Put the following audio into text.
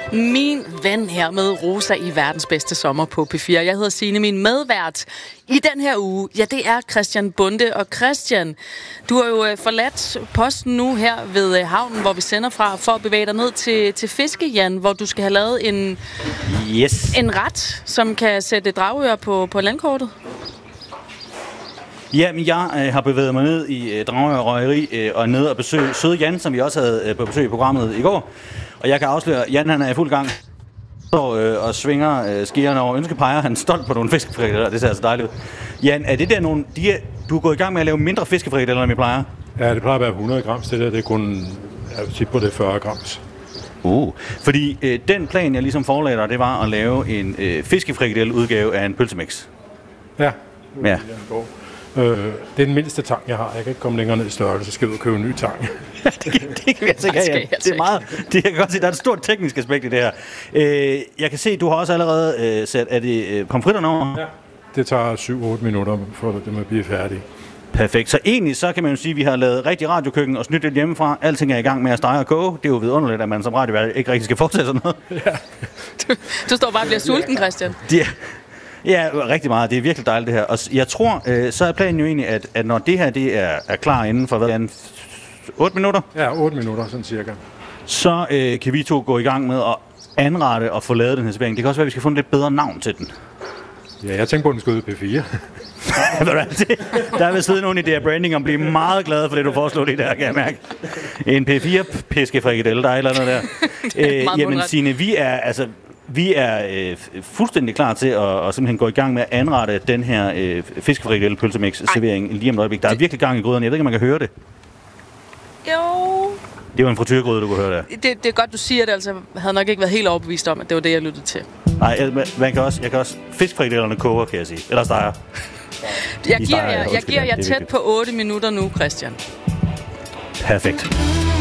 Min ven her med Rosa i verdens bedste sommer på P4. Jeg hedder Signe, min medvært i den her uge. Ja, det er Christian Bonde. Og Christian, du har jo forladt posten nu her ved havnen, hvor vi sender fra, for at bevæge dig ned til Fiskejan, hvor du skal have lavet en ret, som kan sætte Dragør på landkortet. Ja, men jeg har bevæget mig ned i Dragør Røgeri og ned og besøge Søde Jan, som vi også havde på besøg i programmet i går. Og jeg kan afsløre, at Jan han er i fuld gang og svinger skierne over ønskepeger. Han er stolt på nogle fiskefrikadeller, det ser altså dejligt ud. Jan, er det der nogle... du er gået i gang med at lave mindre fiskefrikadeller, end vi plejer? Ja, det plejer at være 100 grams. Det er kun... Jeg vil sige på det 40 grams. Fordi den plan, jeg ligesom forelagde dig, det var at lave en fiskefrikadelle-udgave af en pølsemix. Ja. Ja. Det er den mindste tang, jeg har. Jeg kan ikke komme længere ned i størrelse, så skal jeg ud og købe en ny tang. det kan jeg sikkert, ja. Det er meget. Det kan godt se, der er et stort teknisk aspekt i det her. Jeg kan se, du har også allerede sat pomfritterne over. Ja, det tager 7-8 minutter, for det må blive færdigt. Perfekt. Så egentlig så kan man jo sige, at vi har lavet rigtig radiokøkken og snydt lidt hjemmefra. Alting er i gang med at stege og koge. Det er jo vidunderligt, at man som radiovært ikke rigtig skal foretage sådan noget. Ja. Du står bare og bliver sulten, Christian. Ja, rigtig meget. Det er virkelig dejligt det her. Og jeg tror, så er planen jo egentlig, at når det her det er klar inden for 8 minutter? Ja, 8 minutter, sådan cirka. Så kan vi to gå i gang med at anrette og få lavet den her servering. Det kan også være, at vi skal få en lidt bedre navn til den. Ja, jeg tænker på, at den skal ud i P4. Der vil sidde nogen i det her branding og blive meget glade for det, du foreslår det der, kan jeg mærke. En P4-piskefrikadelle, der er et eller andet der. Jamen Signe, vi er fuldstændig klar til at simpelthen gå i gang med at anrette den her fiskefrikadelle pølsemix-servering lige om et øjeblik. Der er virkelig gang i gryderne. Jeg ved ikke, om man kan høre det. Jo. Det var en frityrgryde, du kunne høre der. Det er godt, du siger det. Altså, jeg havde nok ikke været helt overbevist om, at det var det, jeg lyttede til. Nej, jeg kan også fiskefrikadellerne koger, kan jeg sige. Eller steger. Jeg giver jer tæt på 8 minutter nu, Christian. Perfekt.